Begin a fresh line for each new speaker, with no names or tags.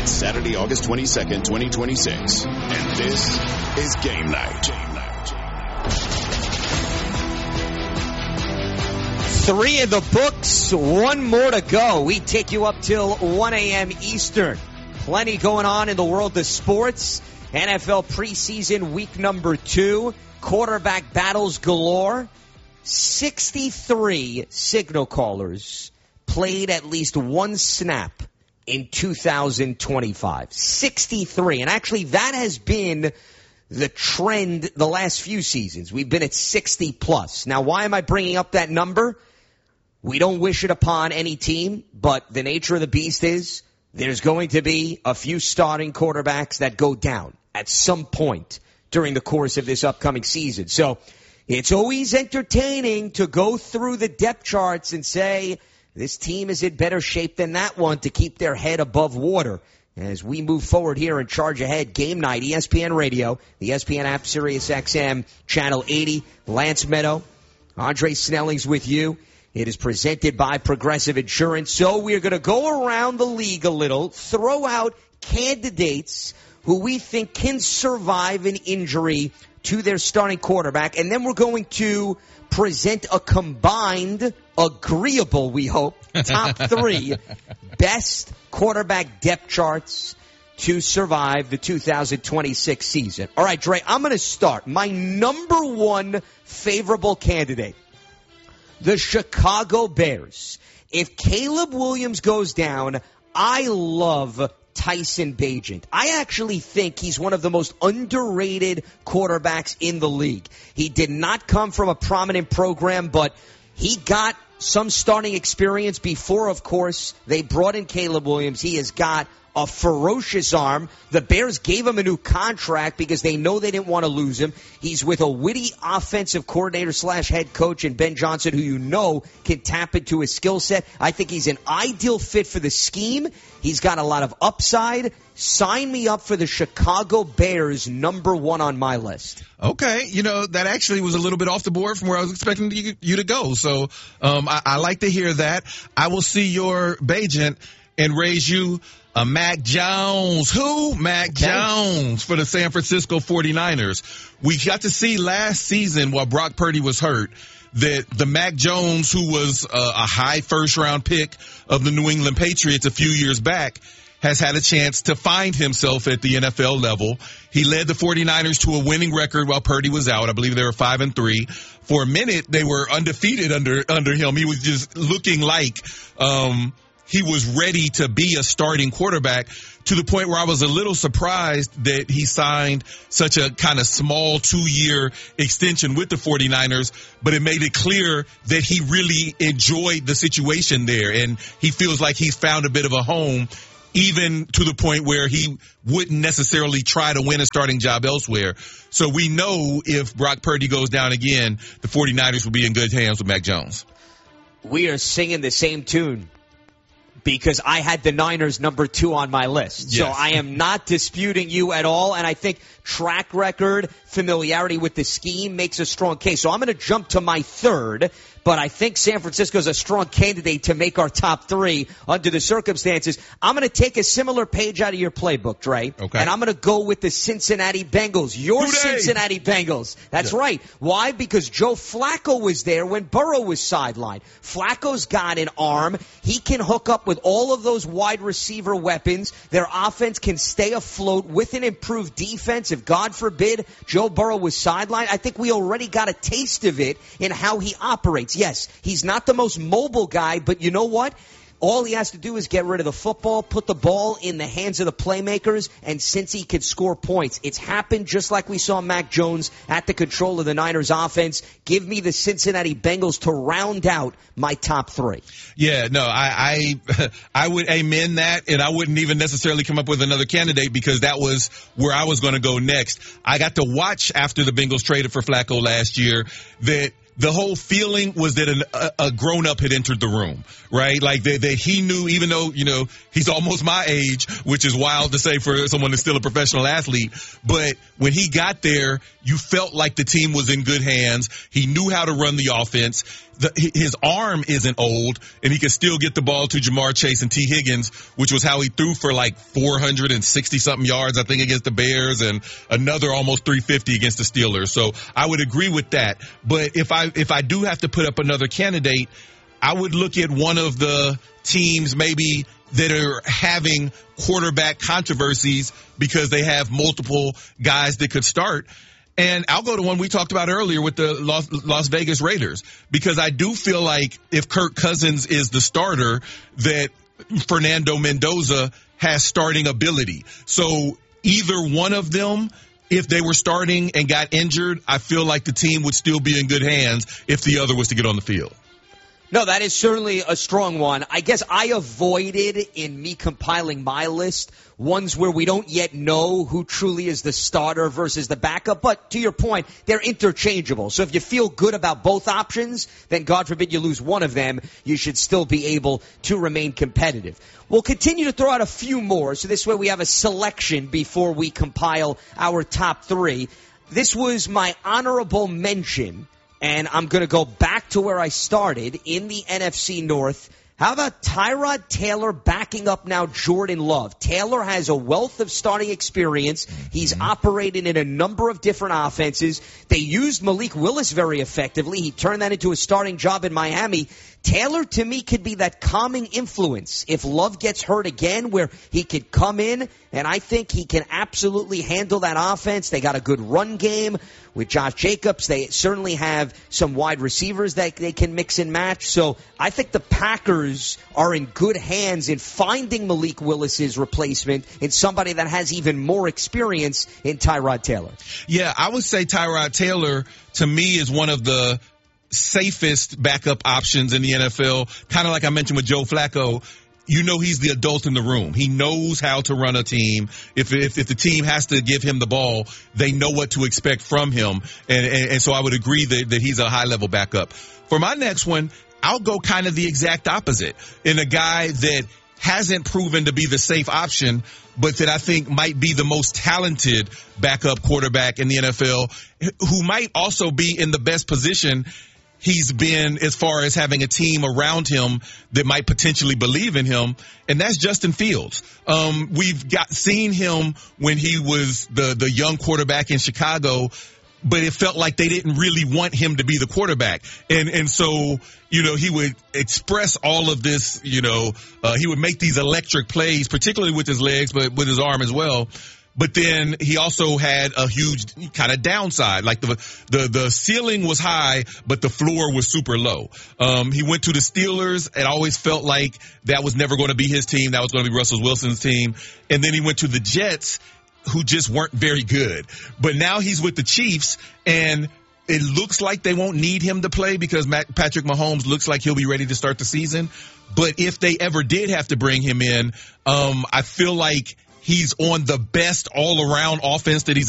It's Saturday, August 22nd, 2026, and this is Game Night.
3 in the books, 1 more to go. We take you up till 1 a.m. Eastern. Plenty going on in the world of sports. NFL preseason week number 2. Quarterback battles galore. 63 signal callers played at least one snap in 2025. 63. And actually, that has been the trend the last few seasons. We've been at 60 plus. Now, why am I bringing up that number? We don't wish it upon any team, but the nature of the beast is there's going to be a few starting quarterbacks that go down at some point during the course of this upcoming season. So it's always entertaining to go through the depth charts and say, this team is in better shape than that one to keep their head above water. As we move forward here and charge ahead, Game Night, ESPN Radio, the ESPN app, Sirius XM, Channel 80, Lance Meadow, Andre Snelling's with you. It is presented by Progressive Insurance. So we're going to go around the league a little, throw out candidates who we think can survive an injury to their starting quarterback, and then we're going to present a combined, agreeable, we hope, top 3 best quarterback depth charts to survive the 2026 season. All right, Dre, I'm going to start. My number 1 favorable candidate, the Chicago Bears. If Caleb Williams goes down, I love Tyson Bagent. I actually think he's one of the most underrated quarterbacks in the league. He did not come from a prominent program, but he got some starting experience before, of course, they brought in Caleb Williams. He has got a ferocious arm. The Bears gave him a new contract because they know they didn't want to lose him. He's with a witty offensive coordinator / head coach in Ben Johnson, who you know can tap into his skill set. I think he's an ideal fit for the scheme. He's got a lot of upside. Sign me up for the Chicago Bears, number 1 on my list.
Okay. You know, that actually was a little bit off the board from where I was expecting you to go. So I like to hear that. I will see your Bagent and raise you a Mac Jones. Who? Mac Jones for the San Francisco 49ers. We got to see last season while Brock Purdy was hurt that the Mac Jones, who was a high first-round pick of the New England Patriots a few years back, has had a chance to find himself at the NFL level. He led the 49ers to a winning record while Purdy was out. I believe they were 5-3. For a minute, they were undefeated under him. He was just looking like he was ready to be a starting quarterback, to the point where I was a little surprised that he signed such a kind of small 2-year extension with the 49ers, but it made it clear that he really enjoyed the situation there, and he feels like he's found a bit of a home, even to the point where he wouldn't necessarily try to win a starting job elsewhere. So we know if Brock Purdy goes down again, the 49ers will be in good hands with Mac Jones.
We are singing the same tune, because I had the Niners number 2 on my list. Yes. So I am not disputing you at all, and I think track record, familiarity with the scheme makes a strong case. So I'm going to jump to my 3rd, but I think San Francisco is a strong candidate to make our top 3 under the circumstances. I'm going to take a similar page out of your playbook, Dre,
okay,
and I'm going to go with the Cincinnati Bengals. Your Cincinnati Bengals. That's right. Why? Because Joe Flacco was there when Burrow was sidelined. Flacco's got an arm. He can hook up with all of those wide receiver weapons. Their offense can stay afloat with an improved defense. If, God forbid, Joe Burrow was sidelined, I think we already got a taste of it in how he operates. Yes, he's not the most mobile guy, but you know what? All he has to do is get rid of the football, put the ball in the hands of the playmakers, and Cincy could score points. It's happened just like we saw Mac Jones at the control of the Niners offense. Give me the Cincinnati Bengals to round out my top 3.
Yeah, no, I would amen that, and I wouldn't even necessarily come up with another candidate because that was where I was going to go next. I got to watch after the Bengals traded for Flacco last year that the whole feeling was that a grown-up had entered the room, right? Like that he knew, even though, he's almost my age, which is wild to say for someone that's still a professional athlete. But when he got there, you felt like the team was in good hands. He knew how to run the offense. His arm isn't old, and he could still get the ball to Jamar Chase and T. Higgins, which was how he threw for like 460-something yards, I think, against the Bears, and another almost 350 against the Steelers. So I would agree with that. But if I do have to put up another candidate, I would look at one of the teams maybe that are having quarterback controversies because they have multiple guys that could start. And I'll go to one we talked about earlier with the Las Vegas Raiders, because I do feel like if Kirk Cousins is the starter, that Fernando Mendoza has starting ability. So either one of them, if they were starting and got injured, I feel like the team would still be in good hands if the other was to get on the field.
No, that is certainly a strong one. I guess I avoided, in me compiling my list, ones where we don't yet know who truly is the starter versus the backup. But to your point, they're interchangeable. So if you feel good about both options, then God forbid you lose one of them, you should still be able to remain competitive. We'll continue to throw out a few more, so this way we have a selection before we compile our top three. This was my honorable mention. And I'm going to go back to where I started in the NFC North. How about Tyrod Taylor backing up now Jordan Love? Taylor has a wealth of starting experience. He's operated in a number of different offenses. They used Malik Willis very effectively. He turned that into a starting job in Miami. Taylor, to me, could be that calming influence if Love gets hurt again, where he could come in, and I think he can absolutely handle that offense. They got a good run game with Josh Jacobs. They certainly have some wide receivers that they can mix and match. So I think the Packers are in good hands in finding Malik Willis's replacement in somebody that has even more experience in Tyrod Taylor.
Yeah, I would say Tyrod Taylor, to me, is one of the safest backup options in the NFL. Kind of like I mentioned with Joe Flacco. He's the adult in the room. He knows how to run a team. If the team has to give him the ball, they know what to expect from him. And so I would agree that he's a high-level backup. For my next one, I'll go kind of the exact opposite. In a guy that hasn't proven to be the safe option, but that I think might be the most talented backup quarterback in the NFL, who might also be in the best position he's been as far as having a team around him that might potentially believe in him, and that's Justin Fields. We've seen him when he was the young quarterback in Chicago, but it felt like they didn't really want him to be the quarterback. And so, he would express all of this, he would make these electric plays, particularly with his legs, but with his arm as well. But then he also had a huge kind of downside. Like the ceiling was high, but the floor was super low. He went to the Steelers and always felt like that was never going to be his team. That was going to be Russell Wilson's team. And then he went to the Jets, who just weren't very good. But now he's with the Chiefs, and it looks like they won't need him to play because Patrick Mahomes looks like he'll be ready to start the season. But if they ever did have to bring him in, I feel like he's on the best all-around offense that he's